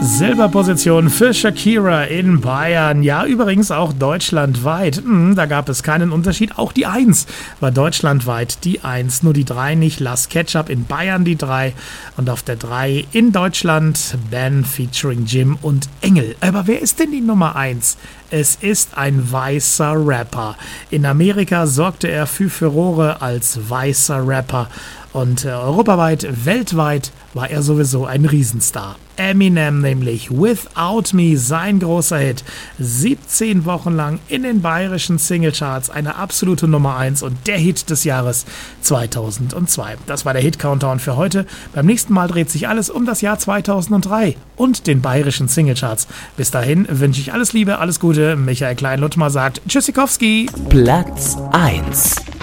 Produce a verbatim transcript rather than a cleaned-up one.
Silberposition für Shakira in Bayern. Ja, übrigens auch deutschlandweit. Hm, da gab es keinen Unterschied. Auch die eins war deutschlandweit die eins. Nur die drei nicht. Las Ketchup in Bayern die drei. Und auf der drei in Deutschland Ben featuring Jim und Engel. Aber wer ist denn die Nummer eins? Es ist ein weißer Rapper. In Amerika sorgte er für Furore als weißer Rapper. Und äh, europaweit, weltweit war er sowieso ein Riesenstar. Eminem nämlich, Without Me, sein großer Hit. siebzehn Wochen lang in den bayerischen Singlecharts eine absolute Nummer eins und der Hit des Jahres zweitausendzwei. Das war der Hit-Countdown für heute. Beim nächsten Mal dreht sich alles um das Jahr zweitausenddrei und den bayerischen Singlecharts. Bis dahin wünsche ich alles Liebe, alles Gute. Michael Klein-Luttmer sagt Tschüssikowski. Platz eins.